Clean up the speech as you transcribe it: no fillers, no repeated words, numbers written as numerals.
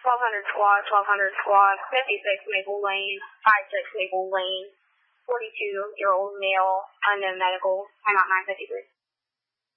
1200 squad, 1200 squad, 56 Maple Lane, 56 Maple Lane, 42-year-old male, unknown medical, I'm out 953.